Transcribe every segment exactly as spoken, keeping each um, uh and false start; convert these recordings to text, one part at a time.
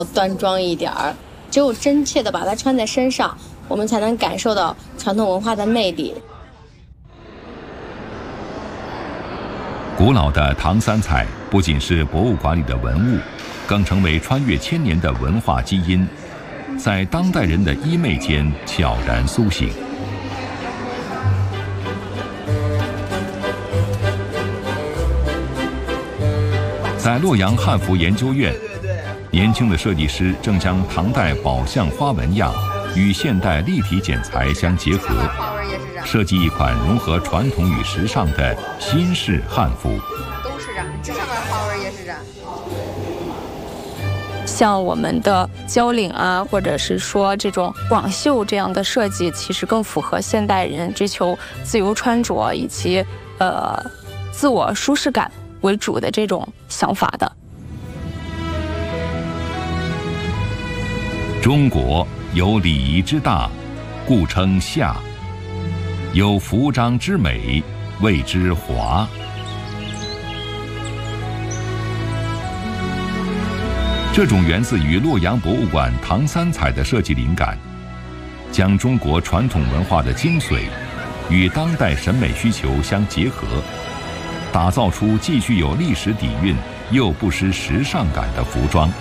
端庄一点儿。只有真切的把它穿在身上，我们才能感受到传统文化的魅力。 古老的唐三彩不仅是博物馆里的文物，更成为穿越千年的文化基因，在当代人的衣袂间悄然苏醒。在洛阳汉服研究院，年轻的设计师正将唐代宝相花纹样与现代立体剪裁相结合，设计一款融合传统与时尚的新式汉服。 都是这样，这上面花纹也是这样。 像我们的交领啊，或者是说这种广袖这样的设计，其实更符合现代人追求自由穿着以及呃自我舒适感为主的这种想法的。 中国有礼仪之大，故称夏；有服装之美，谓之华。这种源自于洛阳博物馆唐三彩的设计灵感，将中国传统文化的精髓与当代审美需求相结合，打造出既具有历史底蕴又不失时尚感的服装。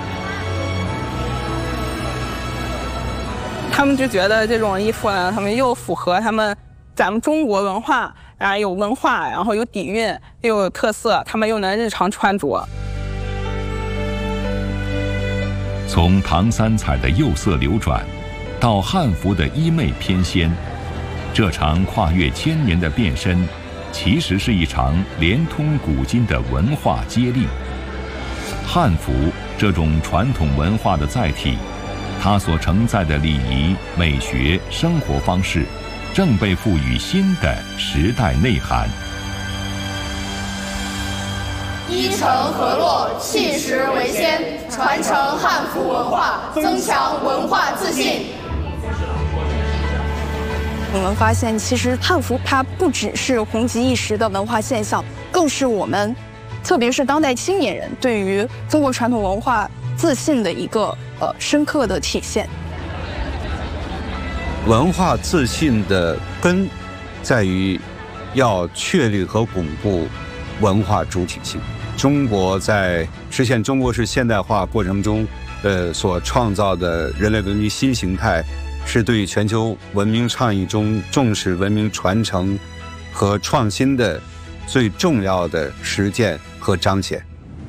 他们就觉得这种衣服呢，他们又符合他们咱们中国文化，然后有文化，然后有底蕴，又有特色，他们又能日常穿着。 从唐三彩的釉色流转，到汉服的衣袂翩跹，这场跨越千年的变身，其实是一场连通古今的文化接力。汉服这种传统文化的载体，它所承载的礼仪、美学、生活方式，正被赋予新的时代内涵。 依承河洛，气势为先，传承汉服文化，增强文化自信。 我们发现，其实汉服它不只是红极一时的文化现象，更是我们，特别是当代青年人对于中国传统文化自信的一个呃深刻的体现。 文化自信的根，在于要确立和巩固文化主体性。中国在实现中国式现代化过程中，呃，所创造的人类文明新形态，是对全球文明倡议中重视文明传承和创新的最重要的实践和彰显。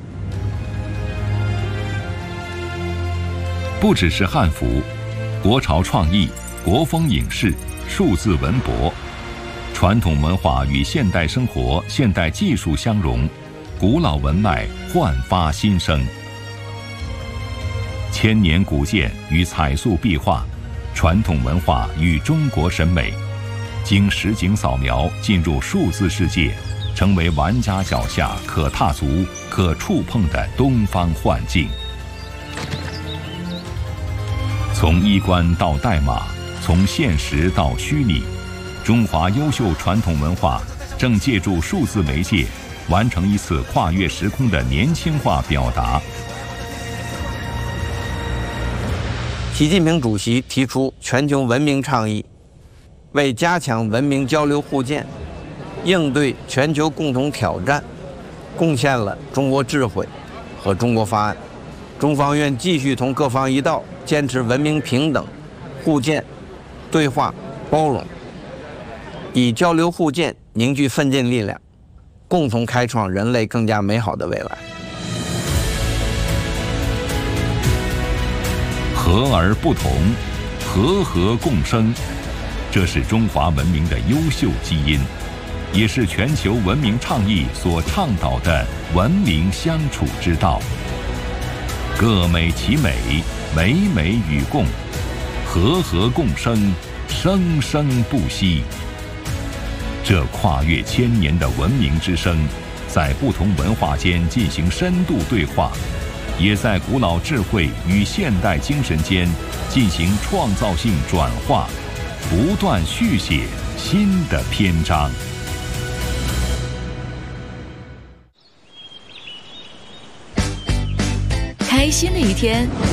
不只是汉服，国潮创意、国风影视、数字文博，传统文化与现代生活、现代技术相融，古老文脉焕发新生。千年古建与彩塑壁画，传统文化与中国审美，经实景扫描进入数字世界，成为玩家脚下可踏足、可触碰的东方幻境。从衣冠到代码，从现实到虚拟，中华优秀传统文化正借助数字媒介，完成一次跨越时空的年轻化表达。 习近平主席提出全球文明倡议，为加强文明交流互鉴，应对全球共同挑战，贡献了中国智慧和中国方案。中方愿继续同各方一道，坚持文明平等、互鉴、对话、包容，以交流互鉴凝聚奋进力量，共同开创人类更加美好的未来。 和而不同，和和共生，这是中华文明的优秀基因，也是全球文明倡议所倡导的文明相处之道。各美其美，美美与共，和和共生，生生不息。这跨越千年的文明之声，在不同文化间进行深度对话，也在古老智慧与现代精神间进行创造性转化，不断续写新的篇章。 开开心的一天。